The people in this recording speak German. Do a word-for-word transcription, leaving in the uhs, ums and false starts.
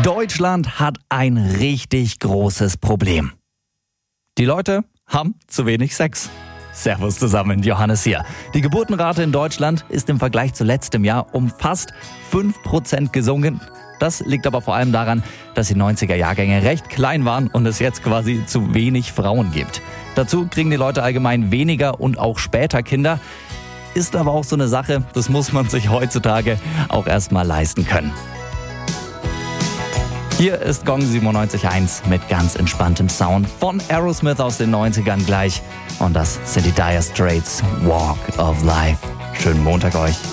Deutschland hat ein richtig großes Problem. Die Leute haben zu wenig Sex. Servus zusammen, Johannes hier. Die Geburtenrate in Deutschland ist im Vergleich zu letztem Jahr um fast fünf Prozent gesunken. Das liegt aber vor allem daran, dass die neunziger-Jahrgänge recht klein waren und es jetzt quasi zu wenig Frauen gibt. Dazu kriegen die Leute allgemein weniger und auch später Kinder. Ist aber auch so eine Sache, das muss man sich heutzutage auch erstmal leisten können. Hier ist Gong siebenundneunzig Komma eins mit ganz entspanntem Sound von Aerosmith aus den neunzigern gleich. Und das sind die Dire Straits, Walk of Life. Schönen Montag euch.